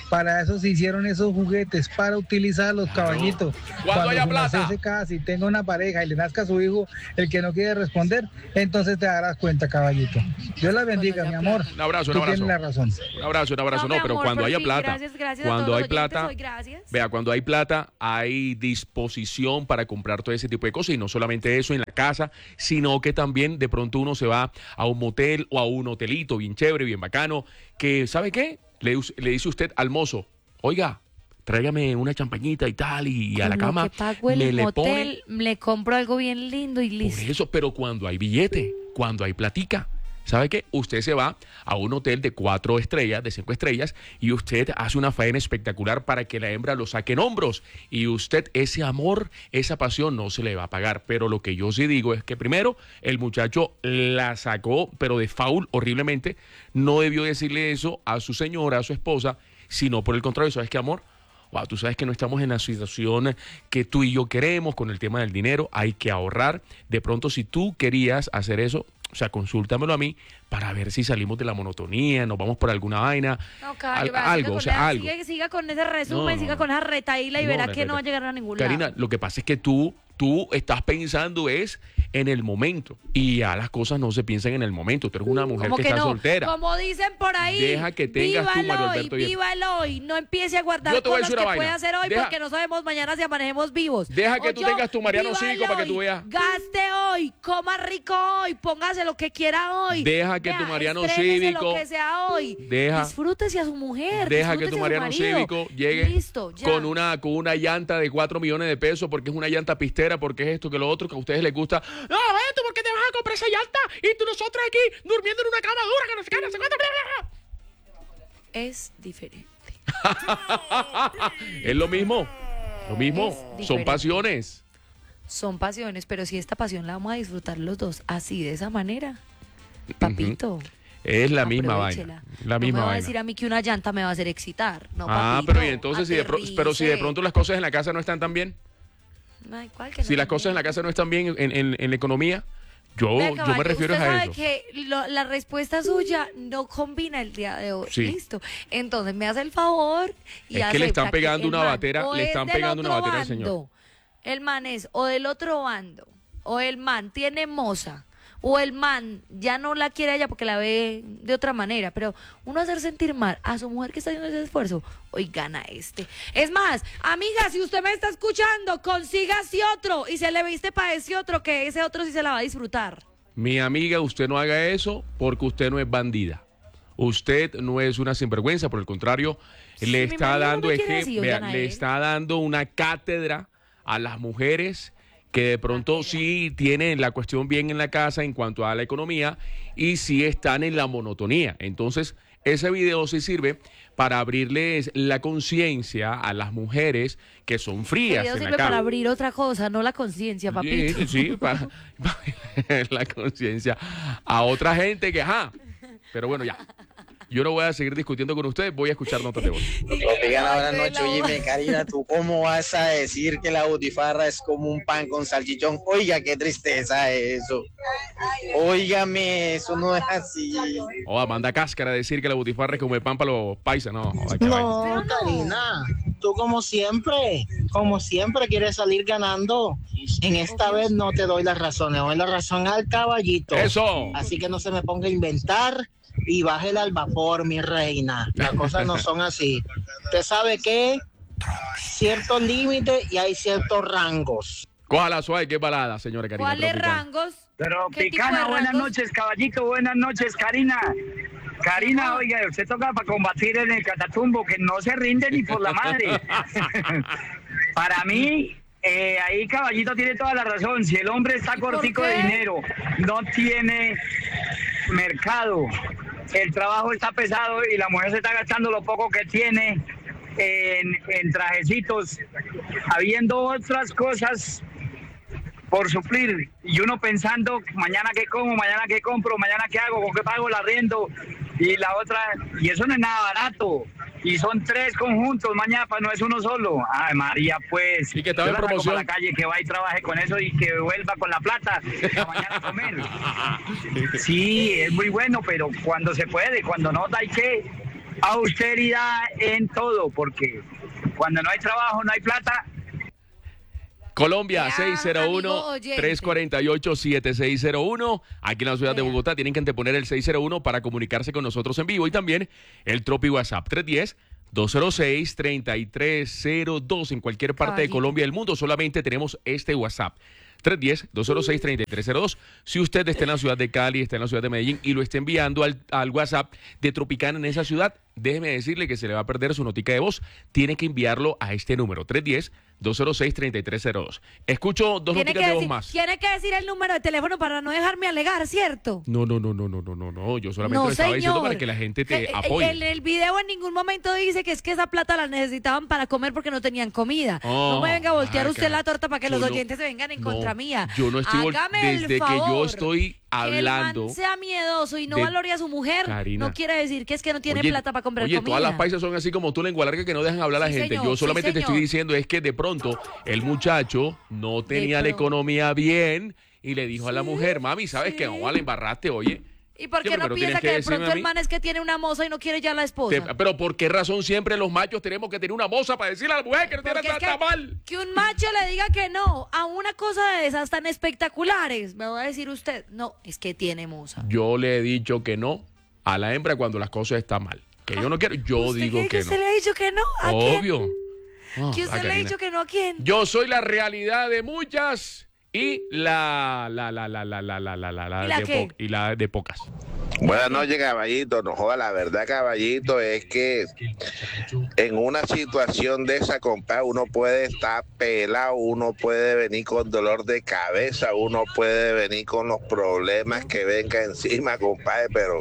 Para eso se hicieron esos juguetes, para utilizarlos, caballito. Cuando haya su plata. merced se case y tenga una pareja y le nazca a su hijo, el que no quiere responder, entonces te darás cuenta, caballito. Dios la bendiga, mi amor. Un abrazo, un Tú abrazo. tienes la razón. Un abrazo, un abrazo. No, No, mi pero amor, cuando por haya fin, plata, gracias, gracias a cuando todos hay los oyentes, plata, hoy, gracias. vea, cuando hay plata, hay disposición para comprar todo ese tipo de cosas y no solamente eso en la casa, sino que también de pronto uno se va a un motel o a un hotelito bien chévere, bien bacano, que, ¿sabe qué? Le, le dice usted al mozo, oiga, tráigame una champañita y tal, y, y a la Con cama lo que pago el me le motel, pone. le compro algo bien lindo y listo. Por eso, pero cuando hay billete, cuando hay platica, ¿sabe qué? Usted se va a un hotel de cuatro estrellas, de cinco estrellas, y usted hace una faena espectacular para que la hembra lo saque en hombros. Y usted, ese amor, esa pasión no se le va a pagar. Pero lo que yo sí digo es que primero, el muchacho la sacó, pero de foul horriblemente. No debió decirle eso a su señora, a su esposa, sino por el contrario, ¿sabes qué, amor? Wow, tú sabes que no estamos en la situación que tú y yo queremos con el tema del dinero, hay que ahorrar. De pronto, si tú querías hacer eso, o sea, consúltamelo a mí para ver si salimos de la monotonía, nos vamos por alguna vaina, No, caballo, al- vea, algo, siga o sea, con- algo. Siga, siga con ese resumen, No, no, siga no. con esa retaíla y No, verá no, que no, no va a llegar a ningún Karina, lado. lo que pasa es que tú, tú estás pensando es en el momento y ya las cosas no se piensan en el momento. Tú eres una mujer Como que, que está no, soltera. como dicen por ahí, Deja que tengas viva tú, el Mario hoy, Alberto, bien. viva el hoy, no empiece a guardar Yo te voy a cosas decir que una puede vaina. hacer hoy Deja- porque no sabemos mañana si amanecemos vivos. Deja que O tú yo, tengas tu Mariano viva el Cívico para que tú hoy, veas. Gaste hoy, coma rico hoy, póngase lo que quiera hoy. Deja que Vea, tu Mariano estrénese Cívico- lo que sea hoy. Deja- Disfrútese a su mujer. Deja que disfrútese tu a su Mariano marido. Cívico llegue Listo, ya. con una con una llanta de cuatro millones de pesos porque es una llanta pistera, porque es esto, que lo otro, que a ustedes les gusta. No, Beto, ¿por qué te vas a comprar esa llanta? Y tú nosotros aquí durmiendo en una cama dura que no se cae, no se cuánto. Es diferente. Es lo mismo. Lo mismo. Es Son diferente. pasiones. Son pasiones, pero si esta pasión la vamos a disfrutar los dos así, de esa manera, papito. Es la misma aprovechela. vaina. La no misma me va a vaina. decir a mí que una llanta me va a hacer excitar. No, Ah, papito, pero y entonces si de pro- pero si de aterrice. pronto las cosas en la casa no están tan bien, Ay, ¿cuál que no si las también? cosas en la casa no están bien en, en- en la economía, yo, Vea, yo me caballo, refiero usted a sabe eso. que lo- la respuesta suya no combina el día de hoy. Sí. Listo. Entonces me hace el favor y Es que le están acepta pegando el una man batera, o le es están del pegando una otro batera al bando, señor. El man es o del otro bando, o el man tiene moza, o el man ya no la quiere a ella porque la ve de otra manera, pero uno hacer sentir mal a su mujer que está haciendo ese esfuerzo, hoy gana este. Es más, amiga, si usted me está escuchando, consígase otro y se le viste para ese otro, que ese otro sí se la va a disfrutar. Mi amiga, usted no haga eso porque usted no es bandida. Usted no es una sinvergüenza, por el contrario, Sí, le mi está marido no dando me quiere ejem- así, vea, oigan a le él. está dando una cátedra a las mujeres que de pronto sí tienen la cuestión bien en la casa en cuanto a la economía y sí están en la monotonía. Entonces, ese video sí sirve para abrirles la conciencia a las mujeres que son El frías video en la sirve para cama. abrir otra cosa, no la conciencia, papito. Sí, sí, para, la conciencia a otra gente que, ajá. Pero bueno, ya. Yo no voy a seguir discutiendo con ustedes, voy a escuchar notas de voz. Oigan, buenas noches, oye, Karina, ¿tú cómo vas a decir que la butifarra es como un pan con salchichón? Oiga, qué tristeza eso. Óigame, eso no es así. O manda cáscara a decir que la butifarra es como el pan para los paisas, no. joda, qué vaina. No, Karina, tú como siempre, como siempre quieres salir ganando. En esta vez no te doy la razón, le doy la razón al caballito. Eso. Así que no se me ponga a inventar y bájela al vapor, mi reina. Las cosas no son así. Usted sabe que ciertos límites y hay ciertos rangos. Cójala suave, qué balada, señora Karina. ¿Cuáles pero picante. rangos? Pero ¿Qué tipo Picana, de buenas rangos? noches, caballito, buenas noches, Karina. Karina, oiga, usted toca para combatir en el catatumbo, que no se rinde ni por la madre. Para mí, eh, ahí caballito tiene toda la razón. Si el hombre está cortico de dinero, no tiene mercado, el trabajo está pesado y la mujer se está gastando lo poco que tiene en, en trajecitos, habiendo otras cosas por suplir, y uno pensando mañana qué como, mañana qué compro, mañana qué hago, con qué pago el arriendo, y la otra, y eso no es nada barato, y son tres conjuntos, mañana no es uno solo. Ay, María, pues, y que estaba yo en la saco promoción. para la calle, que va y trabaje con eso y que vuelva con la plata para mañana comer. Sí, es muy bueno, pero cuando se puede, cuando no hay que austeridad en todo, porque cuando no hay trabajo, no hay plata. Colombia, Ya, seis cero uno, amigo oyente. tres cuatro ocho, siete seis cero uno. Aquí en la ciudad de Bogotá tienen que anteponer el seis cero uno para comunicarse con nosotros en vivo. Y también el Tropi WhatsApp tres uno cero, dos cero seis, tres tres cero dos. En cualquier parte de Caballito. Colombia y del mundo solamente tenemos este WhatsApp. tres uno cero, dos cero seis, tres tres cero dos. Si usted está en la ciudad de Cali, está en la ciudad de Medellín y lo está enviando al, al WhatsApp de Tropicana en esa ciudad, déjeme decirle que se le va a perder su notica de voz. Tiene que enviarlo a este número, tres uno cero, dos cero seis, tres tres cero dos. Escucho dos Tiene noticas que, de voz decir, más. tiene que decir el número de teléfono para no dejarme alegar, ¿cierto? No, no, no, no, no, no, no, no. Yo solamente No, lo estaba diciendo señor. para que la gente te Eh, eh, apoye. En el video en ningún momento dice que es que esa plata la necesitaban para comer porque no tenían comida. Oh, no me venga a voltear ay, usted cara. la torta para que Yo los no- oyentes se vengan en no, contra mía. Yo no estoy vol- Hágame el desde que yo favor. estoy hablando. Que el man sea miedoso y no de- valore a su mujer, Karina. no quiere decir que es que no tiene Oye, plata para comprar oye, comida. todas las paisas son así como tú, lengua larga, que no dejan hablar a la Sí, gente. señor, Yo sí, solamente te estoy señor. diciendo es que de pronto el muchacho no tenía la pronto. economía bien y le dijo a la mujer, mami, ¿sabes qué? No, vale, embarraste, oye. ¿Y por Sí, qué no pero tienes piensa que que de decirme pronto a el mí. man es que tiene una moza y no quiere ya la esposa? Te- pero ¿por qué razón siempre los machos tenemos que tener una moza para decirle a la mujer que no tiene Porque es plata que, mal? que un macho le diga que no a una cosa de esas tan espectaculares, me va a decir usted, no, es que tiene moza. Yo le he dicho que no a la hembra cuando las cosas están mal. Que yo no quiero, yo ¿Usted digo cree que que no. usted le ha dicho que no? ¿A quién? Obvio. Ah, ¿Que ah, usted le ha Karina. dicho que no a quién? Yo soy la realidad de muchas y la la la la la la la la la, la ¿Y la de qué? po- y la de pocas. Buenas noches, caballito. No joda, la verdad, caballito, es que en una situación de esa, compadre, uno puede estar pelado, uno puede venir con dolor de cabeza, uno puede venir con los problemas que venga encima, compadre, pero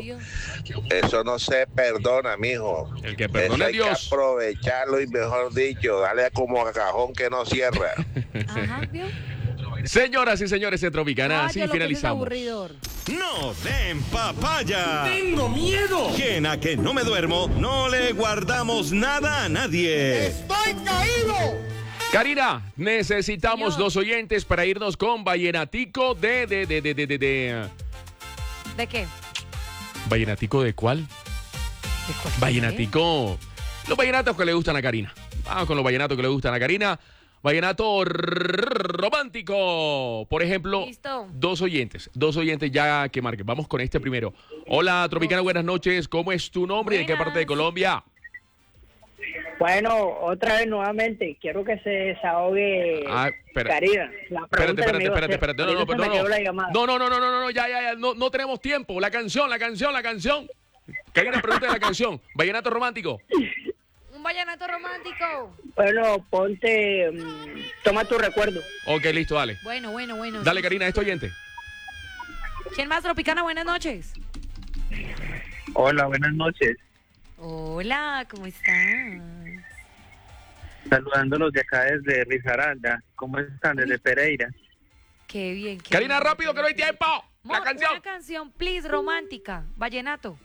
eso no se perdona, mijo. El que Eso perdone a hay Dios. que aprovecharlo y, mejor dicho, darle como a cajón que no cierra. Ajá, ¿vio? Señoras y señores de Tropicana, así Vaya, lo que es finalizamos. aburridor. No den papaya. ¡Tengo miedo! Que en a que no me duermo, no le guardamos nada a nadie. ¡Estoy caído! Karina, necesitamos Señor. dos oyentes para irnos con Vallenatico de de de de de de, de- ¿De qué? ¿Vallenatico de cuál? ¿De cuál? Vallenatico. Los vallenatos que le gustan a Karina. Vamos con los vallenatos que le gustan a Karina. Vallenato r- romántico. Por ejemplo, Listo. dos oyentes. Dos oyentes ya que marquen. Vamos con este primero. Hola, Tropicana, buenas noches. ¿Cómo es tu nombre y de qué Buenas. parte de Colombia? Bueno, otra vez nuevamente, quiero que se desahogue Ah, espera. Karina. La Espérate, pregunta que espérate, me iba a espérate, hacer. espérate. No, Por no, eso no, se me no, quedó no. la llamada. No, no, no, no, no, no, no, ya, ya, ya. No, no tenemos tiempo. La canción, la canción, la canción. Karina, pregunta de la canción. Vallenato romántico. Un vallenato romántico. Bueno, ponte, mm, toma tu recuerdo. Ok, listo, dale. Bueno, bueno, bueno. Dale, sí. Karina, este oyente. ¿Quién más, Tropicana? Buenas noches. Hola, buenas noches. Hola, ¿cómo estás? Saludándolos de acá desde Risaralda. ¿Cómo están? Desde Pereira. Qué bien. Qué Karina, bien. rápido, que no hay tiempo. La Mo- canción. Una canción, please, romántica. Vallenato.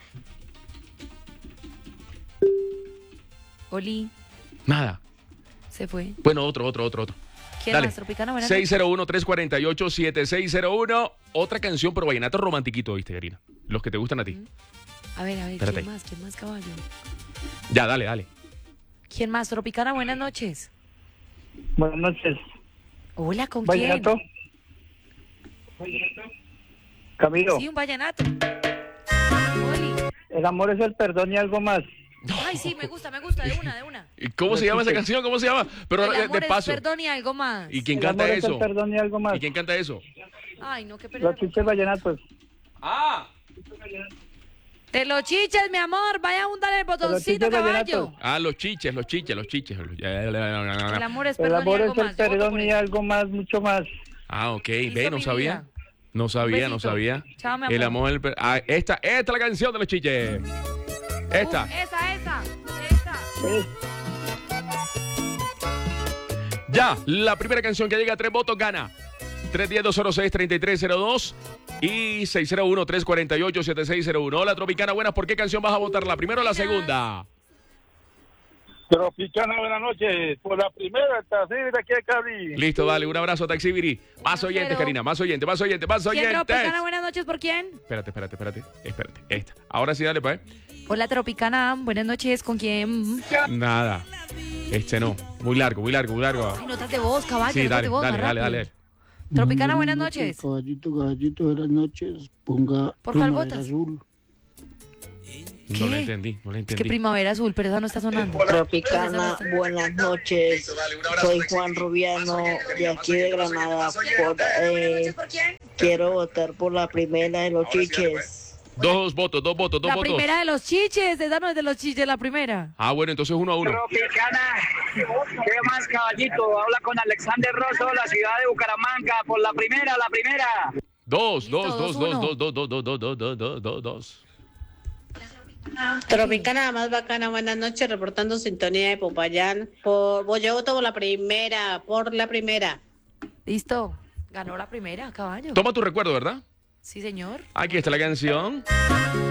Oli, Nada. se fue. Bueno, otro, otro, otro, otro. ¿Quién Dale. más, Tropicana? Buenas seis noches. cero uno, tres cuatro ocho, siete seis cero uno. Otra canción, pero vallenato romantiquito, ¿viste, Karina? Los que te gustan a ti. A ver, a ver, Espérate ¿quién ahí. más? ¿Quién más, caballo? Ya, dale, dale. ¿Quién más, Tropicana? Buenas noches. Buenas noches. Hola, ¿con Vallenato. Camilo, quién? Sí, un vallenato. Oli. el amor es el perdón y algo más. Ay, sí, me gusta, me gusta, de una, de una. ¿Y cómo se llama esa canción? ¿Cómo se llama? Pero El eh, amor es despacio. perdón y algo más. ¿Y quién El canta amor es el eso? perdón y algo más. ¿Y quién canta eso? Ay, no, qué pelea. Los chiches vallenatos. Ah. De los chiches, mi amor. Vaya a hundar el botoncito, chiches caballo. vallenatos. Ah, los chiches, los chiches, los chiches. El amor es El perdón y amor algo es el más. Yo voto perdón por y eso. algo más, mucho más. Ah, ok. Listo, Ve, no mi sabía. vida. No sabía, Un no besito. sabía. Chao, mi El amor. amor. el per- Ah, esta, esta es la canción de los chiches. Esta. Uh, esa, esa, esa. Ya, la primera canción que llega a tres votos gana. tres uno cero, dos cero seis, tres tres cero dos y seis cero uno, tres cuatro ocho, siete seis cero uno. Hola, Tropicana, buenas. ¿Por qué canción vas a votar? ¿La primera o la segunda? Tropicana, buenas noches. Por la primera, Taxi de aquí a Cali. Listo, dale, un abrazo, Taxibiri. Más oyentes, Pero- Karina, más oyentes, más oyentes, más ¿Quién, oyentes. Tropicana? Buenas noches, ¿por quién? Espérate, espérate, espérate, espérate. Esta. Ahora sí, dale, pues. Hola, Tropicana. Buenas noches. ¿Con quién? Nada. Este no. Muy largo, muy largo, muy largo. Ay, notas de voz, caballo. Sí, notas dale, de voz, dale, más dale, rápido. dale. Tropicana, buenas noches. Caballito, caballito, buenas noches. Ponga ¿Por cuál Primavera votas? Azul. No ¿Qué? le entendí, no le Es entendí. que Primavera Azul, pero esa no está sonando. Tropicana, buenas noches. Soy Juan Rubiano de aquí de Granada. Por, eh, quiero votar por la primera de los chiches. Dos votos, dos votos, dos La votos. primera de los chiches. Esa no es de los chiches, la primera. Ah, bueno, entonces uno a uno. Tropicana, ¿qué más, caballito? Habla con Alexander Rosso, la ciudad de Bucaramanga, por la primera, la primera. Dos, dos, Listo, dos, dos, dos, uno. dos, dos, dos, dos, dos, dos, dos, dos, dos, dos. Tropicana, más bacana, buenas noches, reportando sintonía de Popayán. Por, voy yo voto por la primera, por la primera. Listo. Ganó la primera, caballo. Toma tu recuerdo, ¿verdad? Sí, señor. Aquí está la canción.